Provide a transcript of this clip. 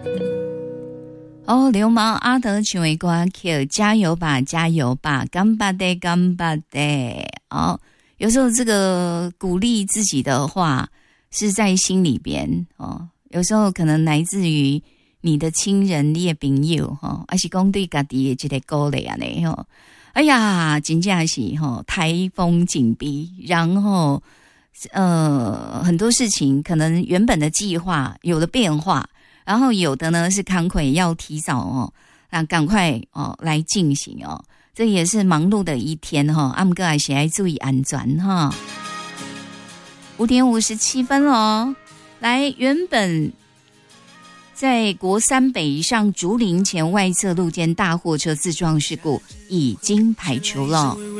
流氓阿德唱的歌叫加油吧加油吧干巴爹干巴爹。有时候这个鼓励自己的话是在心里边有时候可能来自于你的亲人你的朋友还是讲对自己的这个鼓励啊哎呀真的是台风紧逼，然后很多事情可能原本的计划有了变化，然后有的呢是慷慨要提早赶快来进行这也是忙碌的一天不过还是要注意安全5点57分来，原本在国三北上竹林前外侧路肩大货车自撞事故已经排除了。